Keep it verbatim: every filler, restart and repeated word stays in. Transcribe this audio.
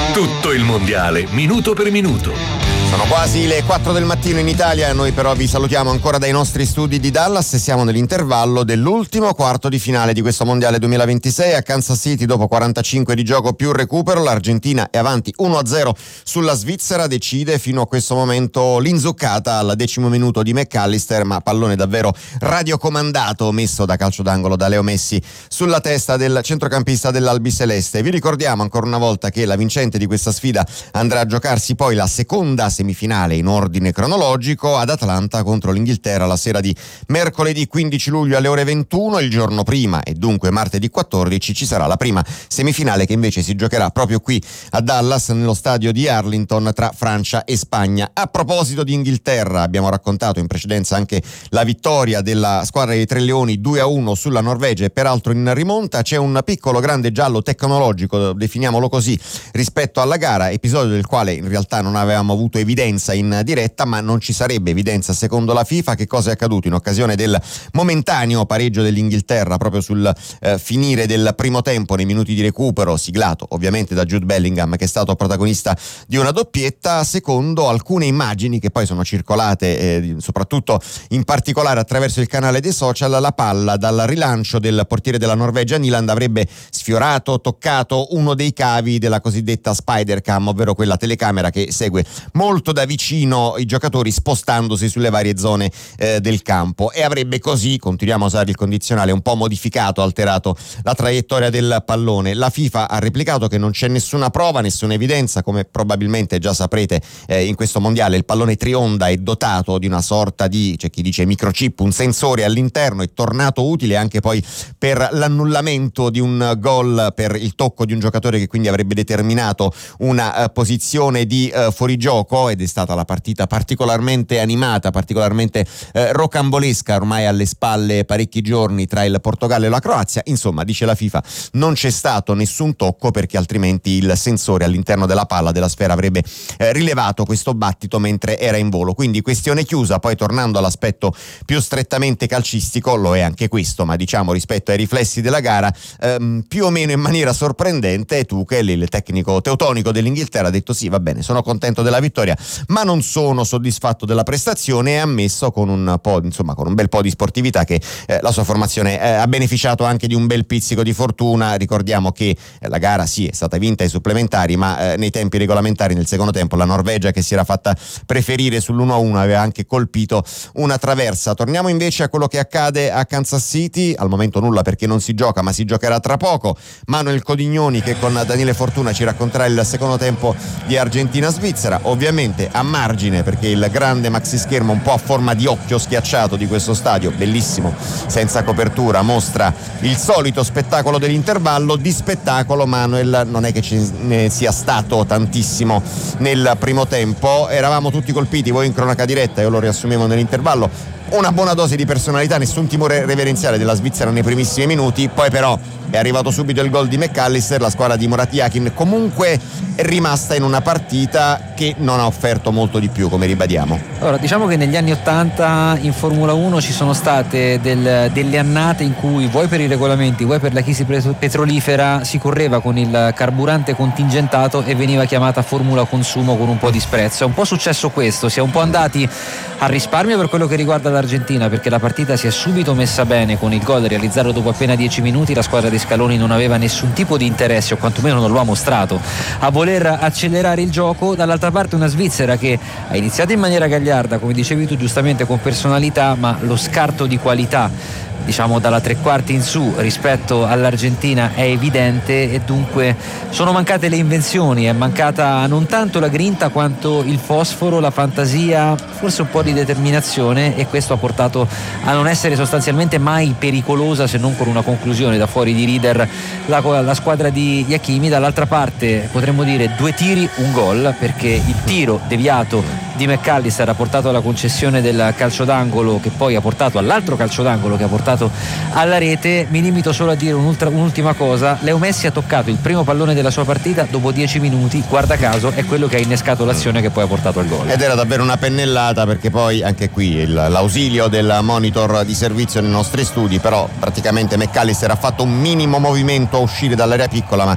Tutto il mondiale, minuto per minuto. Sono quasi le quattro del mattino in Italia, noi però vi salutiamo ancora dai nostri studi di Dallas e siamo nell'intervallo dell'ultimo quarto di finale di questo mondiale duemilaventisei. A Kansas City, dopo quarantacinque di gioco più recupero, l'Argentina è avanti uno a zero sulla Svizzera, decide fino a questo momento l'inzuccata al decimo minuto di McAllister, ma pallone davvero radiocomandato messo da calcio d'angolo da Leo Messi sulla testa del centrocampista dell'Albiceleste. Vi ricordiamo ancora una volta che la vincente di questa sfida andrà a giocarsi poi la seconda semifinale in ordine cronologico ad Atlanta contro l'Inghilterra la sera di mercoledì quindici luglio alle ore ventuno. Il giorno prima, e dunque martedì quattordici, ci sarà la prima semifinale che invece si giocherà proprio qui a Dallas nello stadio di Arlington tra Francia e Spagna. A proposito di Inghilterra, abbiamo raccontato in precedenza anche la vittoria della squadra dei Tre Leoni due a uno sulla Norvegia e peraltro in rimonta. C'è un piccolo grande giallo tecnologico, definiamolo così, rispetto alla gara, episodio del quale in realtà non avevamo avuto evidenza in diretta, ma non ci sarebbe evidenza secondo la FIFA. Che cosa è accaduto in occasione del momentaneo pareggio dell'Inghilterra proprio sul eh, finire del primo tempo, nei minuti di recupero, siglato ovviamente da Jude Bellingham, che è stato protagonista di una doppietta? Secondo alcune immagini che poi sono circolate eh, soprattutto in particolare attraverso il canale dei social, la palla dal rilancio del portiere della Norvegia Nyland avrebbe sfiorato, toccato uno dei cavi della cosiddetta spider cam, ovvero quella telecamera che segue molto da vicino i giocatori spostandosi sulle varie zone eh, del campo, e avrebbe così, continuiamo a usare il condizionale, un po' modificato, alterato la traiettoria del pallone. La FIFA ha replicato che non c'è nessuna prova, nessuna evidenza. Come probabilmente già saprete, eh, in questo mondiale il pallone trionda è dotato di una sorta di, c'è chi dice microchip, un sensore all'interno, è tornato utile anche poi per l'annullamento di un gol per il tocco di un giocatore che quindi avrebbe determinato una uh, posizione di uh, fuorigioco, ed è stata la partita particolarmente animata, particolarmente eh, rocambolesca, ormai alle spalle parecchi giorni, tra il Portogallo e la Croazia. Insomma, dice la FIFA, non c'è stato nessun tocco perché altrimenti il sensore all'interno della palla, della sfera, avrebbe eh, rilevato questo battito mentre era in volo. Quindi questione chiusa. Poi tornando all'aspetto più strettamente calcistico, lo è anche questo, ma diciamo rispetto ai riflessi della gara ehm, più o meno in maniera sorprendente, Tuchel, il tecnico teutonico dell'Inghilterra, ha detto sì, va bene, sono contento della vittoria, ma non sono soddisfatto della prestazione, e ha ammesso con un po', insomma, con un bel po' di sportività che eh, la sua formazione eh, ha beneficiato anche di un bel pizzico di fortuna. Ricordiamo che eh, la gara sì è stata vinta ai supplementari, ma eh, nei tempi regolamentari, nel secondo tempo, la Norvegia, che si era fatta preferire sull'uno a uno, aveva anche colpito una traversa. Torniamo invece a quello che accade a Kansas City. Al momento nulla, perché non si gioca, ma si giocherà tra poco. Manuel Codignoni, che con Daniele Fortuna ci racconterà il secondo tempo di Argentina-Svizzera, ovviamente a margine, perché il grande maxi schermo un po' a forma di occhio schiacciato di questo stadio, bellissimo, senza copertura, mostra il solito spettacolo dell'intervallo. Di spettacolo, Manuel, non è che ce ne sia stato tantissimo nel primo tempo. Eravamo tutti colpiti, voi in cronaca diretta, io lo riassumevo nell'intervallo, una buona dose di personalità, nessun timore reverenziale della Svizzera nei primissimi minuti. Poi però è arrivato subito il gol di McAllister. La squadra di Murat Yakin comunque è rimasta in una partita che non ha offerto molto di più, come ribadiamo. Allora, diciamo che negli anni ottanta in Formula uno ci sono state del, delle annate in cui, vuoi per i regolamenti, vuoi per la crisi petrolifera, si correva con il carburante contingentato e veniva chiamata Formula Consumo con un po' di sprezzo. È un po' successo questo, si è un po' andati a risparmio per quello che riguarda l'Argentina, perché la partita si è subito messa bene con il gol realizzato dopo appena dieci minuti. La squadra di Scaloni non aveva nessun tipo di interesse, o quantomeno non lo ha mostrato, a voler accelerare il gioco. Dall'altra parte una Svizzera che ha iniziato in maniera gagliarda, come dicevi tu giustamente, con personalità, ma lo scarto di qualità, diciamo dalla tre quarti in su, rispetto all'Argentina è evidente, e dunque sono mancate le invenzioni, è mancata non tanto la grinta quanto il fosforo, la fantasia, forse un po' di determinazione, e questo ha portato a non essere sostanzialmente mai pericolosa, se non con una conclusione da fuori di Rieder, la, la squadra di Hakimi. Dall'altra parte potremmo dire due tiri, un gol, perché il tiro deviato di McAllister ha portato alla concessione del calcio d'angolo, che poi ha portato all'altro calcio d'angolo che ha portato alla rete. Mi limito solo a dire un'ultima cosa: Leo Messi ha toccato il primo pallone della sua partita dopo dieci minuti, guarda caso è quello che ha innescato l'azione che poi ha portato al gol, ed era davvero una pennellata, perché poi anche qui il, l'ausilio del monitor di servizio nei nostri studi, però praticamente McAllister ha fatto un minimo movimento a uscire dall'area piccola, ma